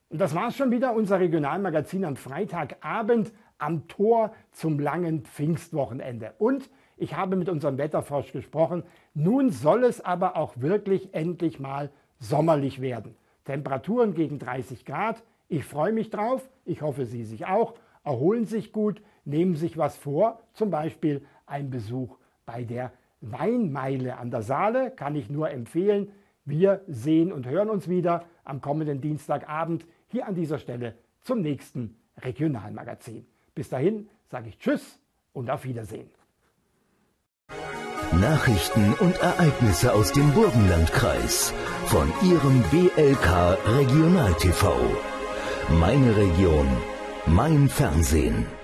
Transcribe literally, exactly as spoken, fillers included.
Und das war's schon wieder, unser Regionalmagazin am Freitagabend am Tor zum langen Pfingstwochenende. Und ich habe mit unserem Wetterfrosch gesprochen. Nun soll es aber auch wirklich endlich mal sommerlich werden. Temperaturen gegen dreißig Grad. Ich freue mich drauf. Ich hoffe, Sie sich auch. Erholen sich gut, nehmen sich was vor. Zum Beispiel ein Besuch bei der Weinmeile an der Saale. Kann ich nur empfehlen. Wir sehen und hören uns wieder am kommenden Dienstagabend hier an dieser Stelle zum nächsten Regionalmagazin. Bis dahin sage ich Tschüss und auf Wiedersehen. Nachrichten und Ereignisse aus dem Burgenlandkreis von Ihrem B L K Regional T V. Meine Region, mein Fernsehen.